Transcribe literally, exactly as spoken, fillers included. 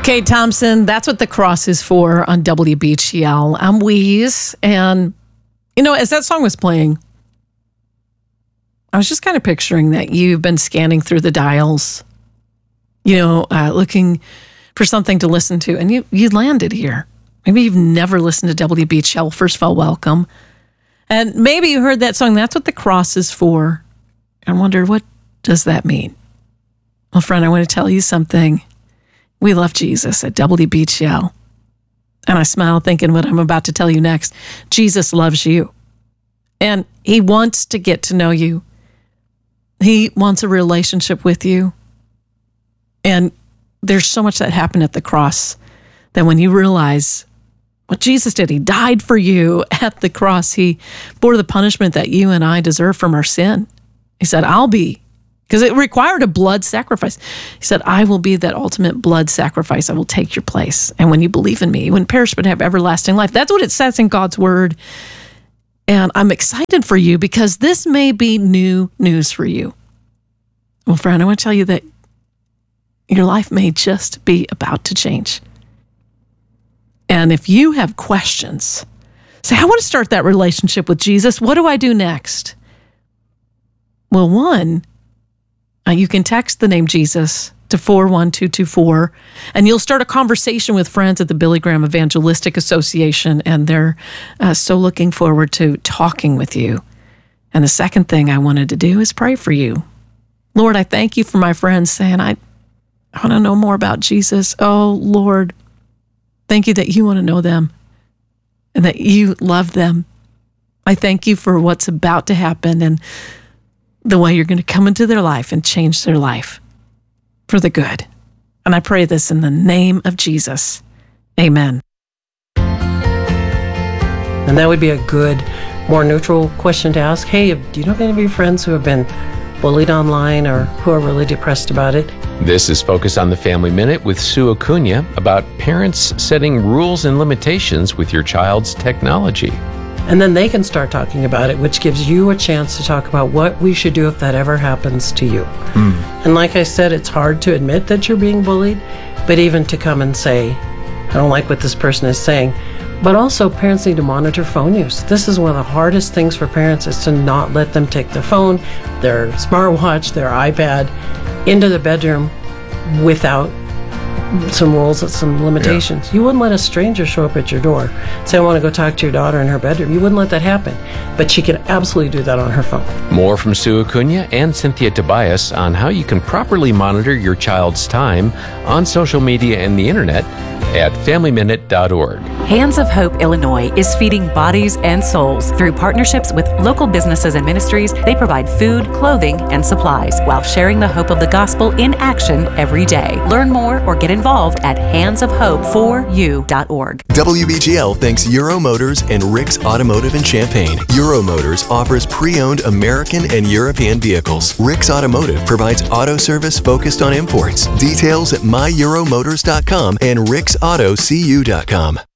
Kate Thompson, that's what the cross is for on W B G L. I'm Weeze. And, you know, as that song was playing, I was just kind of picturing that you've been scanning through the dials, you know, uh, looking for something to listen to. And you, you landed here. Maybe you've never listened to W B G L. First of all, welcome. And maybe you heard that song, that's what the cross is for. I wondered, what does that mean? Well, friend, I want to tell you something. We love Jesus at W B G L. And I smile thinking what I'm about to tell you next. Jesus loves you. And he wants to get to know you. He wants a relationship with you. And there's so much that happened at the cross that when you realize what Jesus did, he died for you at the cross. He bore the punishment that you and I deserve from our sin. He said, I'll be, because it required a blood sacrifice. He said, I will be that ultimate blood sacrifice. I will take your place. And when you believe in me, you wouldn't perish but have everlasting life. That's what it says in God's word. And I'm excited for you because this may be new news for you. Well, friend, I want to tell you that your life may just be about to change. And if you have questions, say, I want to start that relationship with Jesus. What do I do next? Well, one, uh, you can text the name Jesus to four one two two four, and you'll start a conversation with friends at the Billy Graham Evangelistic Association, and they're uh, so looking forward to talking with you. And the second thing I wanted to do is pray for you. Lord, I thank you for my friends saying, I, I want to know more about Jesus. Oh, Lord, thank you that you want to know them and that you love them. I thank you for what's about to happen and the way you're going to come into their life and change their life for the good. And I pray this in the name of Jesus. Amen. And that would be a good, more neutral question to ask. Hey, do you know any of your friends who have been bullied online or who are really depressed about it? This is Focus on the Family Minute with Sue Acuna about parents setting rules and limitations with your child's technology. And then they can start talking about it, which gives you a chance to talk about what we should do if that ever happens to you. Mm. And like I said, it's hard to admit that you're being bullied, but even to come and say, I don't like what this person is saying. But also, parents need to monitor phone use. This is one of the hardest things for parents, is to not let them take their phone, their smartwatch, their iPad into the bedroom without some rules and some limitations. Yeah. You wouldn't let a stranger show up at your door, say, I want to go talk to your daughter in her bedroom. You wouldn't let that happen. But she can absolutely do that on her phone. More from Sue Acuna and Cynthia Tobias on how you can properly monitor your child's time on social media and the internet at family minute dot org. Hands of Hope Illinois is feeding bodies and souls. Through partnerships with local businesses and ministries, they provide food, clothing, and supplies while sharing the hope of the gospel in action every day. Learn more or get involved at hands of hope for you dot org. W B G L thanks Euro Motors and Rick's Automotive in Champaign. Euro Motors offers pre-owned American and European vehicles. Rick's Automotive provides auto service focused on imports. Details at my euro motors dot com and ricks auto c u dot com.